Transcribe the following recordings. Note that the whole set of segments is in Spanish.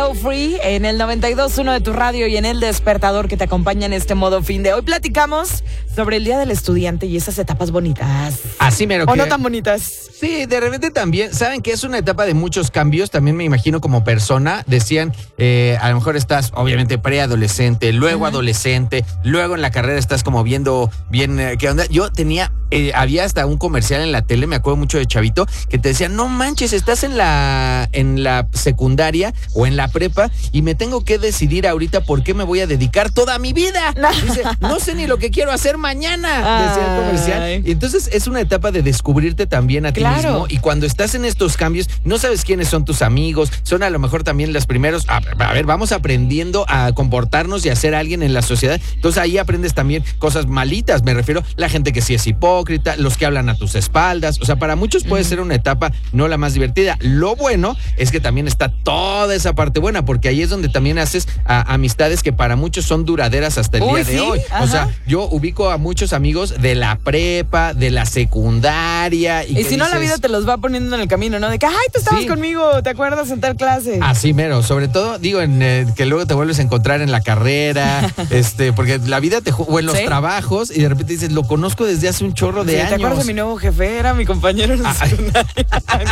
Free en el 92.1 de tu radio y en el despertador que te acompaña en este modo fin de hoy. Platicamos sobre el Día del Estudiante y esas etapas bonitas. Así mero. ¿O no tan bonitas? Sí, de repente también, saben que es una etapa de muchos cambios, también me imagino como persona, decían, a lo mejor estás obviamente preadolescente, luego adolescente, luego en la carrera estás como viendo bien qué onda. Yo tenía, había hasta un comercial en la tele, me acuerdo mucho de chavito, que te decía, no manches, estás en la secundaria o en la prepa y me tengo que decidir ahorita por qué me voy a dedicar toda mi vida. Dice, no sé ni lo que quiero hacer mañana, decía el comercial. Y entonces es una etapa de descubrirte también a ti mismo, y cuando estás en estos cambios, no sabes quiénes son tus amigos, son a lo mejor también los primeros, a ver, vamos aprendiendo a comportarnos y a ser alguien en la sociedad, entonces ahí aprendes también cosas malitas, me refiero, la gente que sí es hipócrita, los que hablan a tus espaldas, o sea, para muchos puede ser una etapa no la más divertida. Lo bueno es que también está toda esa parte buena, porque ahí es donde también haces amistades que para muchos son duraderas hasta el día de hoy. Ajá. O sea, yo ubico a muchos amigos de la prepa, de la secundaria. Y si no, la vida te los va poniendo en el camino, ¿no? De que, ay, tú estabas conmigo, ¿te acuerdas en tal clase? Así mero, sobre todo, digo, que luego te vuelves a encontrar en la carrera, porque la vida o en los trabajos, y de repente dices, lo conozco desde hace un chorro de años. ¿Te acuerdas de mi nuevo jefe? Era mi compañero en la secundaria.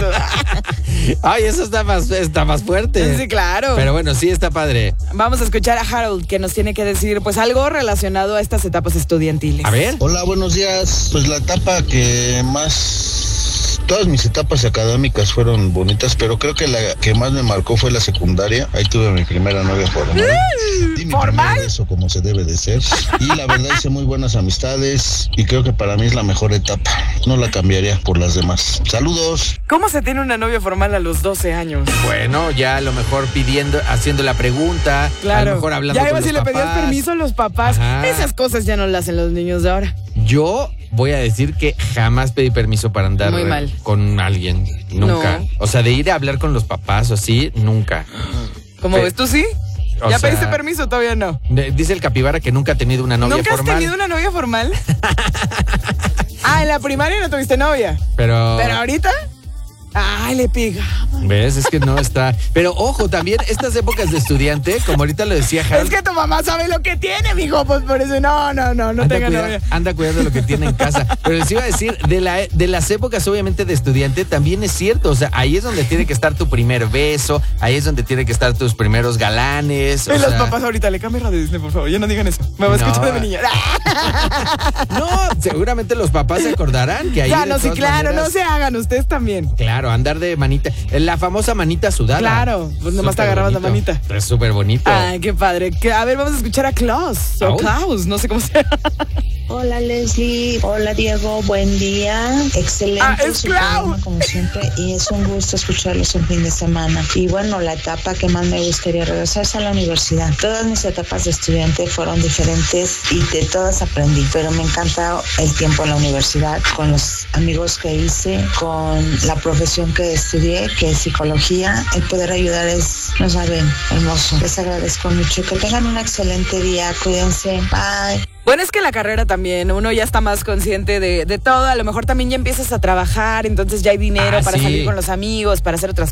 Ay, eso está más fuerte. Sí, claro. Pero bueno, sí está padre. Vamos a escuchar a Harold, que nos tiene que decir pues algo relacionado a estas etapas estudiantiles. A ver. Hola, buenos días. Pues la etapa que más... Todas mis etapas académicas fueron bonitas, pero creo que la que más me marcó fue la secundaria. Ahí tuve mi primera novia formal. Di mi primer beso como se debe de ser. Y la verdad hice muy buenas amistades y creo que para mí es la mejor etapa. No la cambiaría por las demás. Saludos. ¿Cómo se tiene una novia formal a los 12 años? Bueno, ya a lo mejor haciendo la pregunta. Claro. A lo mejor hablando ya con los si papás. le pedías permiso a los papás. Ajá. Esas cosas ya no las hacen los niños de ahora. Yo voy a decir que jamás pedí permiso para andar con alguien. Nunca. No. O sea, de ir a hablar con los papás o así, nunca. ¿Cómo ves? ¿Tú sí? ¿Ya pediste permiso o todavía no? Dice el capibara que nunca ha tenido una novia formal. ¿Nunca has tenido una novia formal? En la primaria no tuviste novia. ¿Pero ahorita? Ay, le pega. ¿Ves? Es que no está. Pero ojo, también estas épocas de estudiante, como ahorita lo decía Harold. Es que tu mamá sabe lo que tiene, mijo, pues por eso no tenga novia. Anda cuidando lo que tiene en casa. Pero les iba a decir, de las épocas obviamente de estudiante, también es cierto. O sea, ahí es donde tiene que estar tu primer beso, ahí es donde tiene que estar tus primeros galanes. Y los papás ahorita, le cambia radio Disney, por favor, ya no digan eso. Me va a escuchar de mi niña. No, seguramente los papás se acordarán que ahí. Ya, no, sí, claro, no se hagan, ustedes también. Claro, andar de manita, la famosa manita sudada. Claro, pues nomás te agarrabas la manita. Es súper bonito. Ay, qué padre. A ver, vamos a escuchar a Klaus. O Klaus, no sé cómo se llama. Hola Leslie, hola Diego, buen día. Excelente, es Klaus, como siempre, y es un gusto escucharlos un fin de semana. Y bueno, la etapa que más me gustaría regresar es a la universidad. Todas mis etapas de estudiante fueron diferentes y de todas aprendí, pero me encanta el tiempo en la universidad, con los amigos que hice, con la profesión que estudié, que es psicología. El poder ayudar es, no saben, hermoso. Les agradezco mucho. Que tengan un excelente día. Cuídense. Bye. Bueno, es que la carrera también, uno ya está más consciente de todo, a lo mejor también ya empiezas a trabajar, entonces ya hay dinero para salir con los amigos, para hacer otras